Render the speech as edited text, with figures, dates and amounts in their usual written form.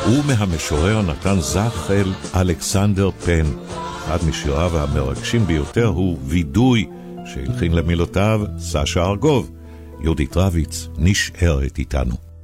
ומהמשורר נתן זך אל אלכסנדר פן. אחד משיריו המרגשים ביותר הוא וידוי, שהלחין למילותיו סשה ארגוב. יהודית רביץ נשארת איתנו.